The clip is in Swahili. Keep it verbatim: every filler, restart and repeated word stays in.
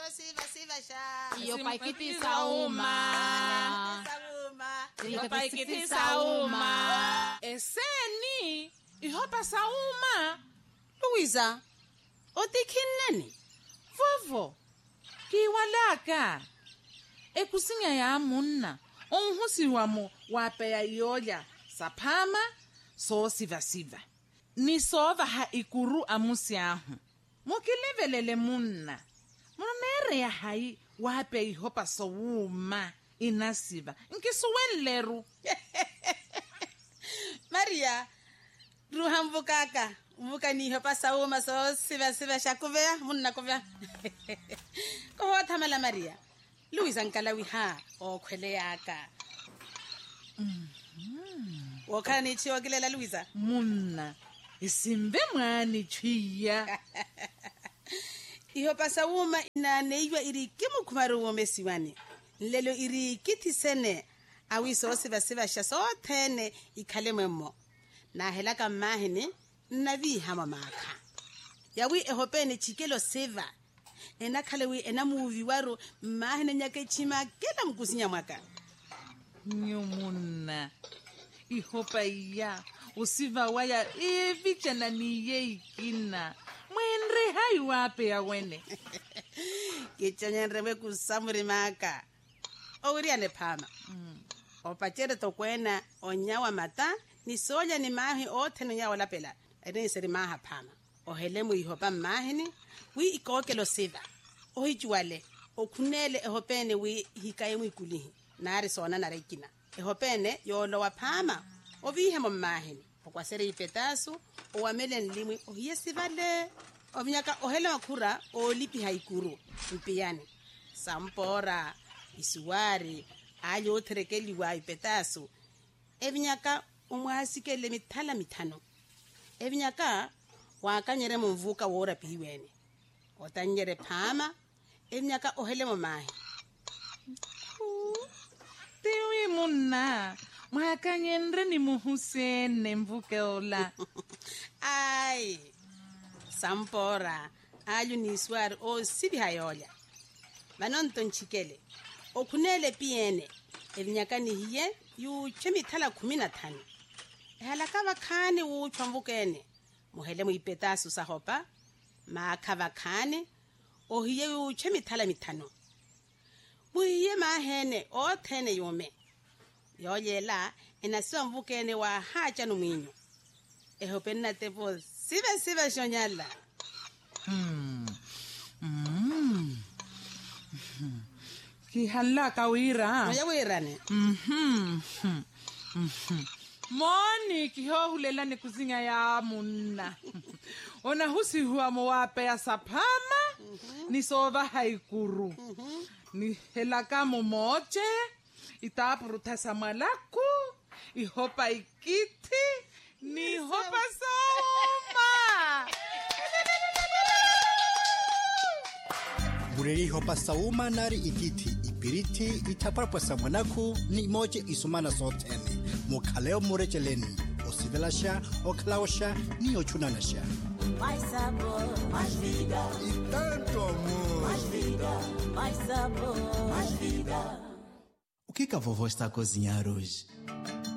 siva siva sha. Iyo paikitisa uma. Iyo paikitisa uma. Eseni, ihopa sa uma. Louisa, otikinani? Vovo, kiwalaka. Ekusinya ya munna. Onhusi wamo wape ya ioja. Sapama, so siva siva. Ni sova ha ikuru amusi ahu. Mokilevelele munna. Monere ya hai wape ihopa so uma inasiva. Nkisuwen leru. Maria, ruha mvukaka. Mvuka ni ihopa sa uma so siva siva shakuvea. Munna kuvea. Koho tamala Maria. Louisa nkalawi ha. O kwele yaka. Mm. Wakana ni chiwa kilela Louisa. Munna. Isimbe mwani chwiya. Iho pasa uma ina neiwa iri kimu kumaru wome siwani. Lelo iri kiti sene. Awi so siva siva shaso tene ikale mwemo. Na helaka mahini navi hama maka. Yawi ehopene chikelo siva. Ena kalewi ena muvi waru mahini nyake chima kela mkusinya mwaka. Nyumuna. Ihopa iya. Usiva waya evi chana niye ikina. Mwenre hai wape ya wene. Kichanya nrewe kusamuri maka. Owiriane pama. Mm. Opachere tokwena onyawa mata. Ni soja ni mahi ote no nyawa lapela. Ene iseri maha pama. Ohelemu ihopa mahini. Wi ikoke lo siva. Ohijuale. Okunele ehopene wi hikaye mwikulihi. Nari sona narekina. Ehopene yolo wa pama. Ovihe momahini. Okwasere ipetasu. Owamele nlimwi. Ohiyesi vale. Ovinyaka ohele makura. Olipi haikuru. Mpiyani. Sampora. Isuwari. Ayo terekeli wa ipetasu. Evinyaka umwasikele mitala mitano. Evinyaka wakanyere mvuka wora pihiweni. Otanyere pama. Evinyaka ohele momahi. Tewi munna. Mwakanyendre ni muhusene mvuke ola. Ai. Sampora. Ayu ni swari o sibi hayola. Manonton chikele. Okunele piene. Evinyaka ni hiye yu chemi tala kumina tani. Halakava kane wu chwamvukene. Muhele muipetasu sahopa. Maakava kane. Ohiye yu chemi tala mitano. Muhiye mahene o tene yume. Yoyela enasiwa mvukene wa hacha numinyo. Ehopena tepo sive sive shonyala. Hmm. Mm. Kihalaka wira. Moya wirane. Mhm. Mhm. Moni kihohulela ni kuzinga ya munna. Ona husi huwa mwape ya sapama. Mm-hmm. Ni sova haikuru. Mm-hmm. Ni helaka momoche. Itapuruta samalaku. Ihopa ikiti. Ni hopa sauma. Bureri hopa sauma nari ikiti. Ipiriti itaparapa samanaku. Ni moche isumana sotene. Mukaleo murecheleni. Osivelasha, oklaosha, ni ochunanasha. Mais sabor, mais vida. E tanto amor. Mais vida, mais sabor, mais vida. O que que a vovó está a cozinhar hoje?